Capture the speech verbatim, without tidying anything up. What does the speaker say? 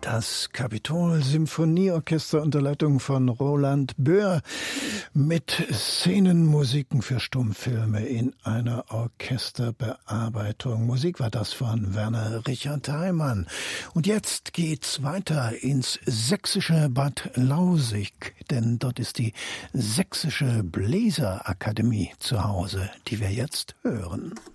Das Kapitol-Symphonieorchester unter Leitung von Roland Böhr mit Szenenmusiken für Stummfilme in einer Orchesterbearbeitung. Musik war das von Werner Richard Heimann. Und jetzt geht's weiter ins sächsische Bad Lausick, denn dort ist die Sächsische Bläserakademie zu Hause, die wir jetzt hören.